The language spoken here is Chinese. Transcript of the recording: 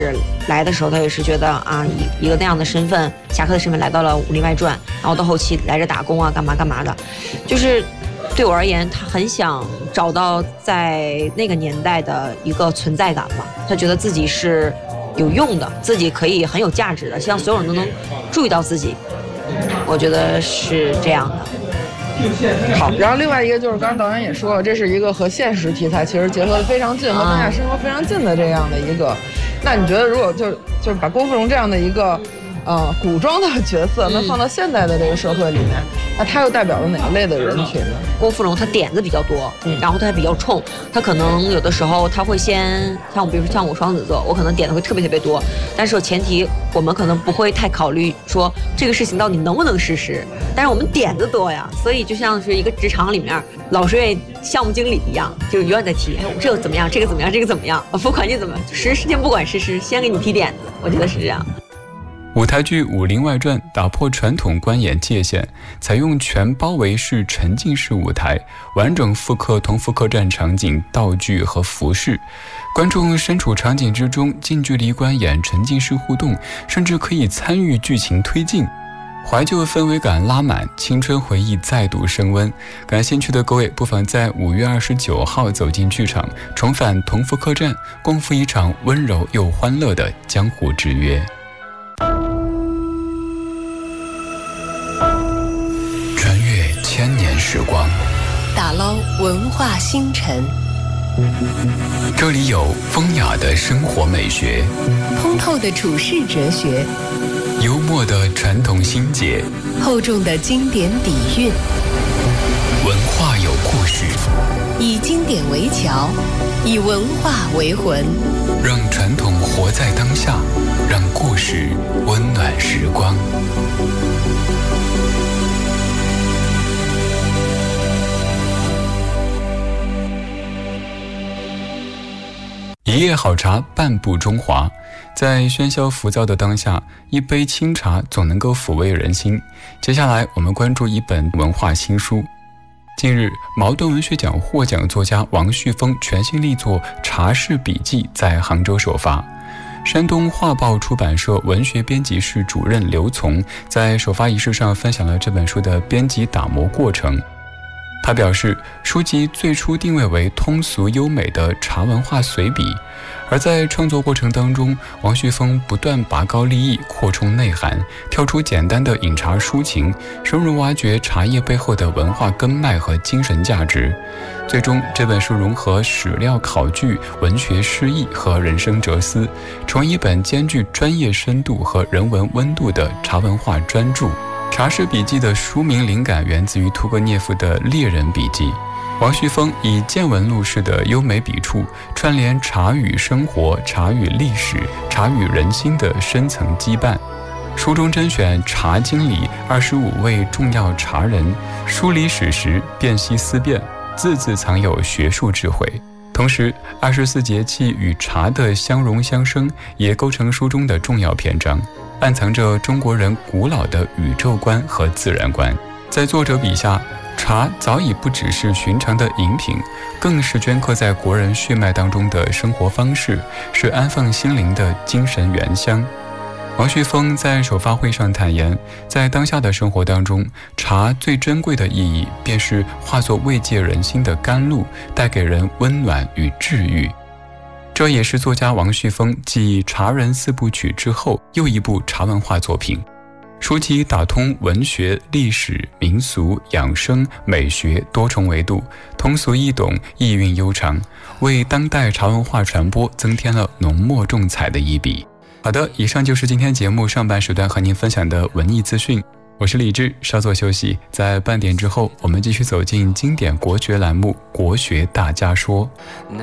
来的时候，他也是觉得啊，一个那样的身份，侠客的身份来到了《武林外传》，然后到后期来这打工啊，干嘛干嘛的，就是对我而言，他很想找到在那个年代的一个存在感吧。他觉得自己是有用的，自己可以很有价值的，希望所有人都能注意到自己。我觉得是这样的。 好，然后另外一个就是刚刚导演也说了，这是一个和现实题材其实结合的非常近，和当下生活非常近的这样的一个。那你觉得如果就是把郭芙蓉这样的一个古装的角色，那放到现代的这个社会里面，那它又代表了哪一类的人群呢？ 郭芙蓉她点子比较多，然后她还比较冲，她可能有的时候她会先像比如说像我双子座，我可能点的会特别特别多，但是前提我们可能不会太考虑说这个事情到底能不能实施，但是我们点子多呀，所以就像是一个职场里面老师院项目经理一样，就永远在提，哎，这个怎么样，这个怎么样，这个怎么样，付款你怎么实施，先不管实施，先给你提点子，我觉得是这样。 舞台剧《武林外传》打破传统观演界限，采用全包围式沉浸式舞台，完整复刻同福客栈场景、道具和服饰，观众身处场景之中，近距离观演，沉浸式互动，甚至可以参与剧情推进，怀旧氛围感拉满，青春回忆再度升温。感兴趣的各位不妨在5月29号走进剧场，重返同福客栈，共赴一场温柔又欢乐的江湖之约。千年时光， 打捞文化星辰。 这里有风雅的生活美学， 通透的处世哲学， 幽默的传统心结， 厚重的经典底蕴。 文化有故事， 以经典为桥，以文化为魂， 让传统活在当下，让故事温暖时光。一夜好茶，半部中华。在喧嚣浮躁的当下，一杯清茶总能够抚慰人心。接下来我们关注一本文化新书。近日，茅盾文学奖获奖作家王旭峰全新力作《茶室笔记》在杭州首发。山东画报出版社文学编辑室主任刘从在首发仪式上分享了这本书的编辑打磨过程。他表示，书籍最初定位为通俗优美的茶文化随笔，而在创作过程当中，王旭峰不断拔高立意，扩充内涵，跳出简单的饮茶抒情，深入挖掘茶叶背后的文化根脉和精神价值。最终，这本书融合史料考据、文学诗意和人生哲思，成为一本兼具专业深度和人文温度的茶文化专著。茶室笔记的书名灵感源自于屠格涅夫的《猎人笔记》。王旭峰以见闻录式的优美笔触，串联茶与生活、茶与历史、茶与人心的深层羁绊。书中甄选茶经里25位重要茶人，梳理史实，辨析思辨，字字藏有学术智慧。同时，24节气与茶的相融相生，也构成书中的重要篇章，暗藏着中国人古老的宇宙观和自然观。在作者笔下，茶早已不只是寻常的饮品，更是镌刻在国人血脉当中的生活方式，是安放心灵的精神原乡。王旭峰在首发会上坦言，在当下的生活当中，茶最珍贵的意义便是化作慰藉人心的甘露，带给人温暖与治愈。这也是作家王旭峰继《茶人4部曲》之后又一部茶文化作品。书籍打通文学、历史、民俗、养生、美学多重维度，通俗易懂，意蕴悠长，为当代茶文化传播增添了浓墨重彩的一笔。好的，以上就是今天节目上半时段和您分享的文艺资讯。我是李志，稍作休息，在半点之后，我们继续走进经典国学栏目《国学大家说》。